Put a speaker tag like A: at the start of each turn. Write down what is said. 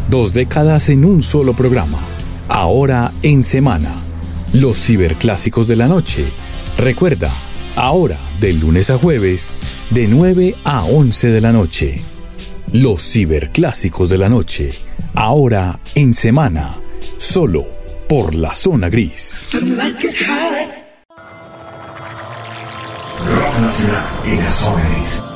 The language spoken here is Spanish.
A: 2 décadas en un solo programa. Ahora en semana. Los ciberclásicos de la noche. Recuerda, ahora de lunes a jueves, de 9 a 11 de la noche. Los ciberclásicos de la noche. Ahora en semana. Solo por la Zona Gris.
B: Rock Nacional en la Zona Gris.